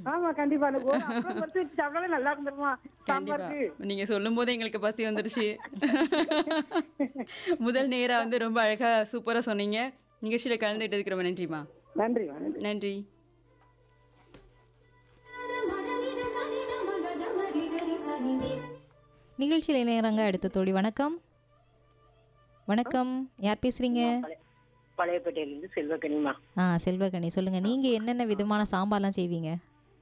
ஆமா கண்டிப்பா எனக்கு ஒரு அப்பளம் பொரிச்சு வச்சு சாப்பிட்டாலே நல்லா இருந்துருமா கண்டிப்பா. சாம்பாருக்கு. நீங்க சொல்லும்போதே எங்களுக்கு பசி வந்துருச்சு. முதல் நேரா வந்து ரொம்ப அழகா சூப்பரா சொன்னீங்க. நிகழ்ச்சியில கலந்துக்கிட்டதுக்கு ரொம்ப நன்றிம்மா. நன்றிமா நன்றி. நன்றி. நிகழ்ச்சியில் இணையறாங்க அடுத்த தோழி. வணக்கம். வணக்கம். யார் பேசுறீங்க? பழையப்பேட்டையிலிருந்து செல்வக்கனிமா. செல்வகணி சொல்லுங்க. நீங்க என்னென்ன விதமான சாம்பார்லாம் செய்வீங்க?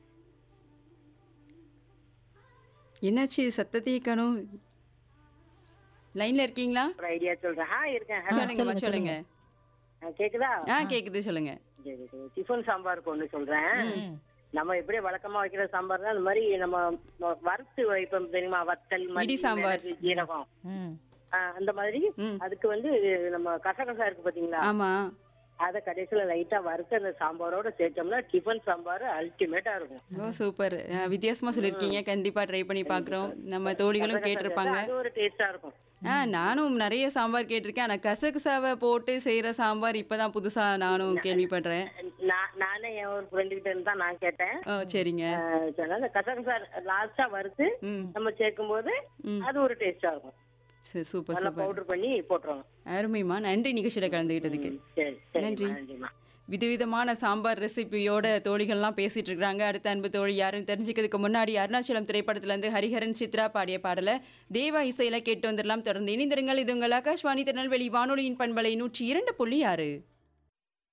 என்னாச்சு சத்தத்தையே காணோம்? லைன்ல இருக்கீங்களா? ஒரு ஐடியா சொல்றேன். இருக்கேன். சொல்லுங்கம்மா சொல்லுங்க, சொல்லுங்க. கேக்குதா? கேக்குது சொல்லுங்க. சரி, சரி. டிஃபன் சாம்பாருக்கு ஒண்ணு சொல்றேன். ம். நம்ம எப்படி வழக்கமா வைக்கிற சாம்பார் தான், அந்த மாதிரி நம்ம வறுத்து வைப்போம் தெரியுமா? வத்தல், இடி மல்லி, சாம்பார். மிளகு, ஜீரகம். ம். அந்த மாதிரி ம். அதுக்கு வந்து நம்ம கசகசா இருக்கு பாத்தீங்களா? ஆமா. அத கடைசியில லைட்டா வறுத்து அந்த சாம்பாரோட சேர்த்தோம்னா டிஃபன் சாம்பார் அல்டிமேட்டா இருக்கும். ஓ சூப்பர். வித்தியாசமா சொல்லியிருக்கீங்க. கண்டிப்பா ட்ரை பண்ணி பார்க்குறோம். நம்ம தோழிகளும் கசகசா கேட்டிருப்பாங்க. சேர்த்தா அது ஒரு டேஸ்டா இருக்கும். நானும் நிறைய சாம்பார் கேட்டிருக்கேன். ஆனா கசகசாவை போட்டு செய்யற சாம்பார் இப்பதான் புதுசா நானும் கேள்விப்படுறேன். நானே என் ஒரு ஃப்ரெண்டு கிட்ட இருந்து தான் நான் கேட்டேன். ஓ சரிங்க. அந்த கசகசா லாஸ்டா வறுத்து ம். நம்ம சேர்க்கும் போது ம். அது ஒரு டேஸ்டா இருக்கும். சூப்பர் நல்லா சூப்பர். பவுடர் பண்ணி போட்டுருவோம். அருமைமா. நன்றி நிகழ்ச்சியில கலந்துக்கிட்டதுக்கு. சரி சரி நன்றி. நன்றிம்மா. விதவிதமான சாம்பார் ரெசிபியோட தோழிகள்லாம் பேசிட்டு இருக்காங்க. அடுத்த அன்பு தோழி யாருன்னு தெரிஞ்சுக்கிறதுக்கு முன்னாடி அருணாச்சலம் திரைப்படத்துல இருந்து ஹரிஹரன் சித்ரா பாடிய பாடல தேவா இசையில கேட்டு வந்துடலாம். தொடர்ந்து இணைந்திருங்கள். இது உங்கள் ஆகாஷ்வாணி திருநெல்வேலி வானொலியின் பண்பலை 102.6.